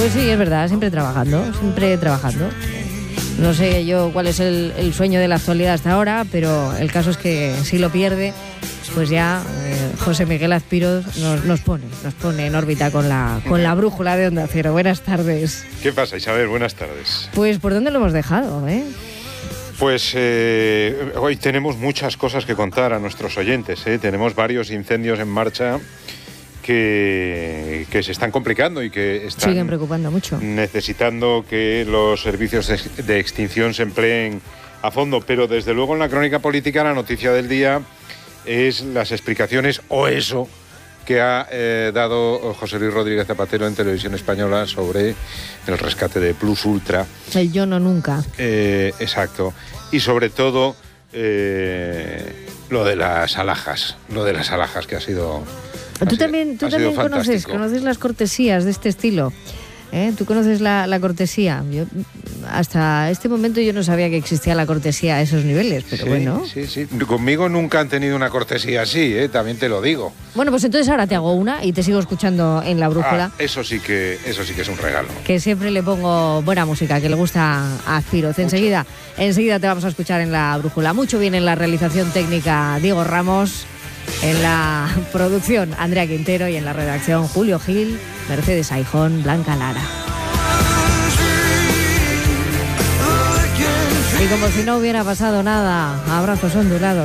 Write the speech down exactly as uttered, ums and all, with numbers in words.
Pues sí, es verdad, siempre trabajando, siempre trabajando. No sé yo cuál es el, el sueño de la actualidad hasta ahora, pero el caso es que si lo pierde, pues ya eh, José Miguel Azpiroz nos, nos pone, nos pone en órbita con la, con la brújula de Onda Cero. Buenas tardes. ¿Qué pasa, Isabel? Buenas tardes. Pues, ¿por dónde lo hemos dejado, eh? Pues eh, hoy tenemos muchas cosas que contar a nuestros oyentes, ¿eh? Tenemos varios incendios en marcha que, que se están complicando y que están siguen preocupando mucho, necesitando que los servicios de, de extinción se empleen a fondo. Pero desde luego en la crónica política la noticia del día es las explicaciones o eso que ha eh, dado José Luis Rodríguez Zapatero en Televisión Española sobre el rescate de Plus Ultra. El yo no nunca. Eh, exacto. Y sobre todo eh, lo de las alhajas, lo de las alhajas que ha sido... Tú ha también, sido, tú también conoces, conoces las cortesías de este estilo. ¿Eh? ¿Tú conoces la, la cortesía? Yo, hasta este momento yo no sabía que existía la cortesía a esos niveles, pero sí, bueno. Sí, sí. Conmigo nunca han tenido una cortesía así, ¿eh? También te lo digo. Bueno, pues entonces ahora te hago una y te sigo escuchando en la brújula. Ah, eso sí que, eso sí que es un regalo. Que siempre le pongo buena música, que le gusta a Azpiroz. Enseguida, enseguida te vamos a escuchar en la brújula. Mucho bien en la realización técnica Diego Ramos, en la producción Andrea Quintero y en la redacción Julio Gil, Mercedes Aijón, Blanca Lara. Y como si no hubiera pasado nada, abrazos ondulados.